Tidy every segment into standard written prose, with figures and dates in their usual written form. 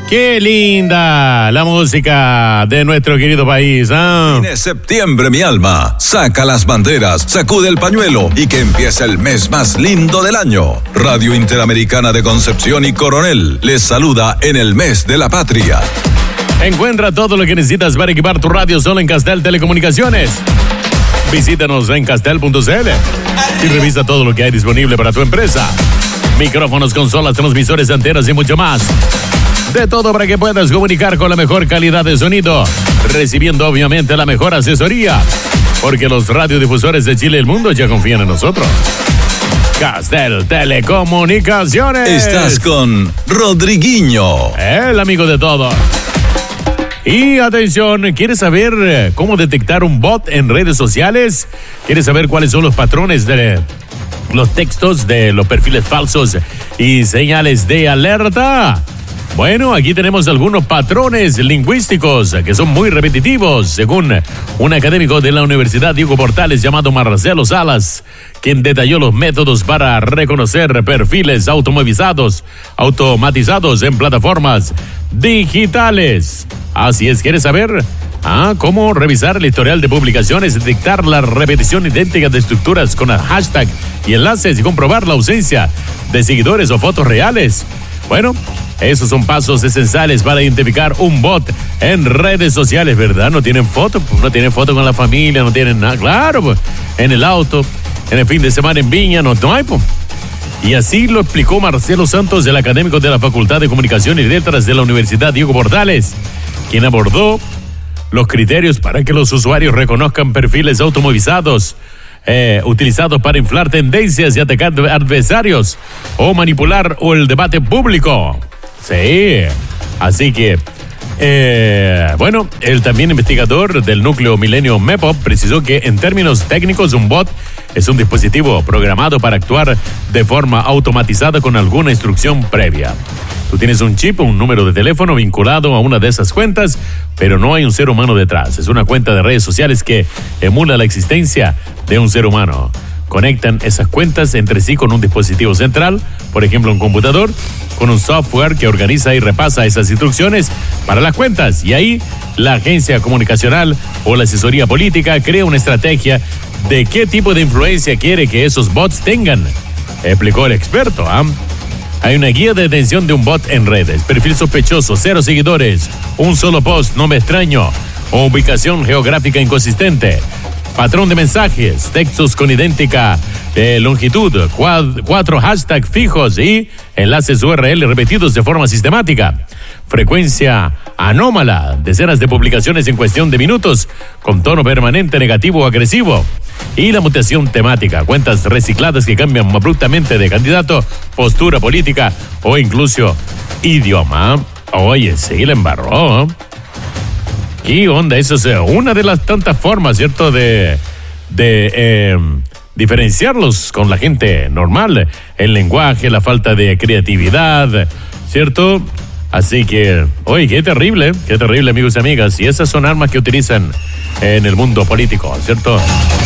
¡Qué linda la música de nuestro querido país! ¿Ah? Viene septiembre, mi alma. Saca las banderas, sacude el pañuelo y que empiece el mes más lindo del año. Radio Interamericana de Concepción y Coronel les saluda en el mes de la patria. Encuentra todo lo que necesitas para equipar tu radio solo en Castel Telecomunicaciones. Visítanos en castel.cl y revisa todo lo que hay disponible para tu empresa. Micrófonos, consolas, transmisores, antenas y mucho más. De todo para que puedas comunicar con la mejor calidad de sonido, recibiendo obviamente la mejor asesoría, porque los radiodifusores de Chile y el mundo ya confían en nosotros. Castel Telecomunicaciones. Estás con Rodriguinho, el amigo de todos. Y atención, ¿quieres saber cómo detectar un bot en redes sociales? ¿Quieres saber cuáles son los patrones de los textos de los perfiles falsos y señales de alerta? Bueno, aquí tenemos algunos patrones lingüísticos que son muy repetitivos, según un académico de la Universidad Diego Portales llamado Marcelo Salas, quien detalló los métodos para reconocer perfiles automatizados en plataformas digitales. Así es, ¿quieres saber cómo revisar el historial de publicaciones, detectar la repetición idéntica de estructuras con el hashtag y enlaces y comprobar la ausencia de seguidores o fotos reales? Bueno, esos son pasos esenciales para identificar un bot en redes sociales, ¿verdad? No tienen foto con la familia, no tienen nada, claro, pues, en el auto, en el fin de semana en Viña, no hay, pues. Y así lo explicó Marcelo Santos, el académico de la Facultad de Comunicación y Letras de la Universidad Diego Portales, quien abordó los criterios para que los usuarios reconozcan perfiles automatizados utilizados para inflar tendencias y atacar adversarios o manipular el debate público. Sí, así que bueno, el también investigador del núcleo Milenio MEPOP precisó que en términos técnicos un bot es un dispositivo programado para actuar de forma automatizada con alguna instrucción previa. Tú tienes un chip o un número de teléfono vinculado a una de esas cuentas, pero no hay un ser humano detrás. Es una cuenta de redes sociales que emula la existencia de un ser humano. Conectan esas cuentas entre sí con un dispositivo central, por ejemplo un computador, con un software que organiza y repasa esas instrucciones para las cuentas. Y ahí la agencia comunicacional o la asesoría política crea una estrategia de qué tipo de influencia quiere que esos bots tengan, explicó el experto. Hay una guía de detención de un bot en redes. Perfil sospechoso, 0 seguidores, un solo post, no me extraño, o ubicación geográfica inconsistente. Patrón de mensajes, textos con idéntica longitud, 4 hashtags fijos y enlaces URL repetidos de forma sistemática. Frecuencia anómala, decenas de publicaciones en cuestión de minutos, con tono permanente negativo o agresivo. Y la mutación temática, cuentas recicladas que cambian abruptamente de candidato, postura política o incluso idioma. Oye, sí, la embarró. ¿Qué onda? Eso es una de las tantas formas, ¿cierto?, de diferenciarlos con la gente normal. El lenguaje, la falta de creatividad, ¿cierto? Así que, oye, qué terrible, amigos y amigas. Y esas son armas que utilizan en el mundo político, ¿cierto?,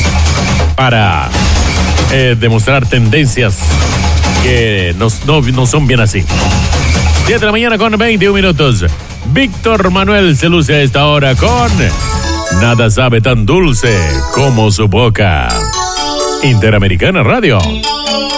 para demostrar tendencias que no son bien así. 7 de la mañana con 21 minutos. Víctor Manuel se luce a esta hora con Nada sabe tan dulce como su boca. Interamericana Radio.